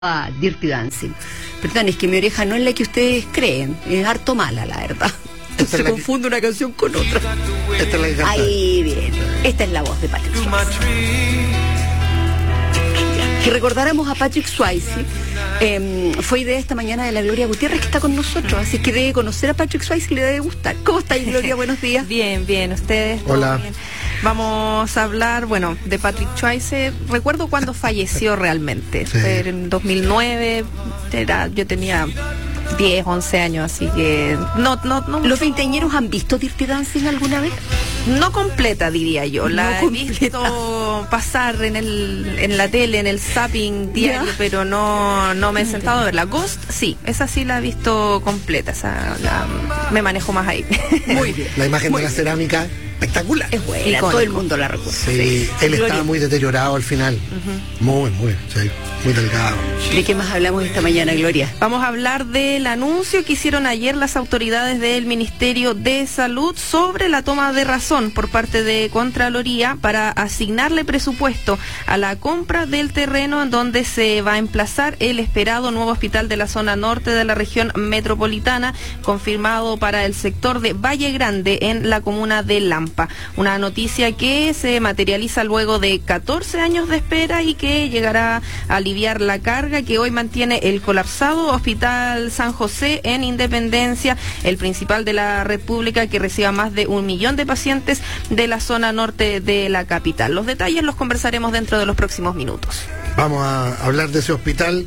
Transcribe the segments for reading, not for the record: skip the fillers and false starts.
a Dirty Dancing. Perdón, es que mi oreja no es la que ustedes creen, es harto mala, la verdad. Se confunde una canción con otra. Esta es la que canta. Ahí bien, esta es la voz de Patrick Swayze. Que recordáramos a Patrick Swayze fue idea esta mañana de la Gloria Gutiérrez, que está con nosotros, así que debe conocer a Patrick Swayze y le debe gustar. ¿Cómo está, Gloria? Buenos días. Bien, bien, ¿ustedes? Hola. Bien. Vamos a hablar, bueno, de Patrick Swayze. Recuerdo cuando falleció realmente. Sí. Fue en 2009, yo tenía 10, 11 años, así que no. ¿Los veinteañeros han visto Dirty Dancing alguna vez? No completa, diría yo. La No he visto pasar en la tele, en el zapping diario, ¿Ya? pero no me he sentado a verla. Ghost, sí, esa sí la he visto completa, me manejo más ahí. Muy bien. La imagen Muy de la cerámica, espectacular. Es buena, Icónico. todo el mundo la recuerda. Sí, él Gloria, estaba muy deteriorado al final. Muy, sí, muy delgado. ¿de qué más hablamos esta mañana, Gloria? Vamos a hablar del anuncio que hicieron ayer las autoridades del Ministerio de Salud sobre la toma de razón por parte de Contraloría para asignarle presupuesto a la compra del terreno en donde se va a emplazar el esperado nuevo hospital de la zona norte de la región metropolitana, confirmado para el sector de Valle Grande en la comuna de Lampa. Una noticia que se materializa luego de 14 años de espera y que llegará a aliviar la carga que hoy mantiene el colapsado Hospital San José en Independencia, el principal de la República, que recibe a más de 1 millón de pacientes de la zona norte de la capital. Los detalles los conversaremos dentro de los próximos minutos. Vamos a hablar de ese hospital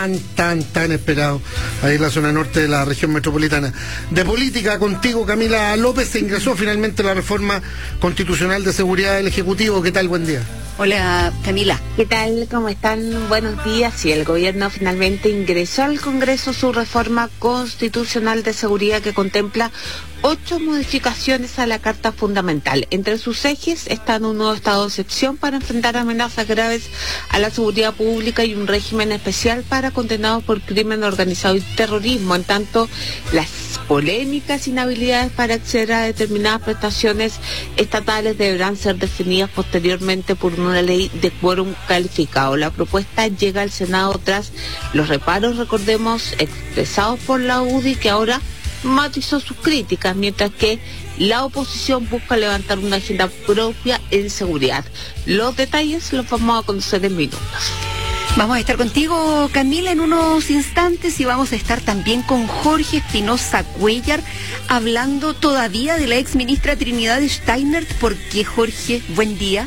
tan esperado ahí en la zona norte de la región metropolitana. De política, contigo, Camila López. Se ingresó finalmente la reforma constitucional de seguridad del Ejecutivo. ¿Qué tal? Buen día. Hola, Camila. ¿Qué tal? ¿Cómo están? Buenos días. Sí, el gobierno finalmente ingresó al Congreso su reforma constitucional de seguridad que contempla 8 modificaciones a la Carta Fundamental. Entre sus ejes están un nuevo estado de excepción para enfrentar amenazas graves a la seguridad pública y un régimen especial para condenados por crimen organizado y terrorismo. En tanto, las polémicas inhabilidades para acceder a determinadas prestaciones estatales deberán ser definidas posteriormente por una ley de quórum calificado. La propuesta llega al Senado tras los reparos, recordemos, expresados por la UDI, que ahora matizó sus críticas, mientras que la oposición busca levantar una agenda propia en seguridad. Los detalles los vamos a conocer en minutos. Vamos a estar contigo, Camila, en unos instantes, y vamos a estar también con Jorge Espinosa Cuellar, hablando todavía de la ex ministra Trinidad Steiner. ¿Por qué, Jorge? Buen día.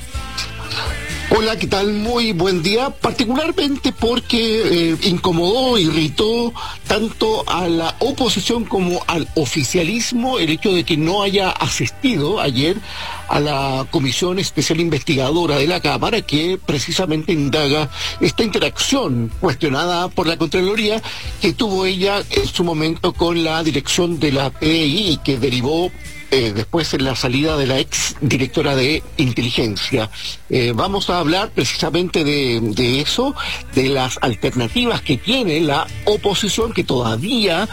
Hola, ¿qué tal? Muy buen día, particularmente porque incomodó, irritó tanto a la oposición como al oficialismo el hecho de que no haya asistido ayer a la Comisión Especial Investigadora de la Cámara, que precisamente indaga esta interacción cuestionada por la Contraloría que tuvo ella en su momento con la dirección de la PDI y que derivó después en la salida de la ex directora de inteligencia. Vamos a hablar precisamente de eso, de las alternativas que tiene la oposición, que todavía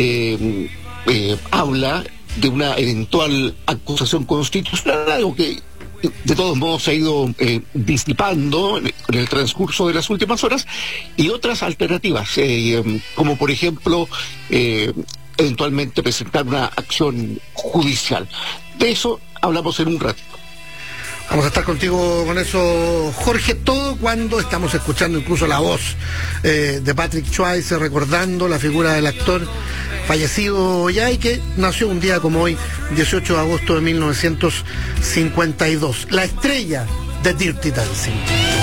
habla de una eventual acusación constitucional, algo que de todos modos se ha ido disipando en el transcurso de las últimas horas, y otras alternativas, como por ejemplo eventualmente presentar una acción judicial. De eso hablamos en un ratito. Vamos a estar contigo con eso, Jorge, todo cuando estamos escuchando incluso la voz de Patrick Swayze, recordando la figura del actor fallecido ya y que nació un día como hoy, 18 de agosto de 1952. La estrella de Dirty Dancing.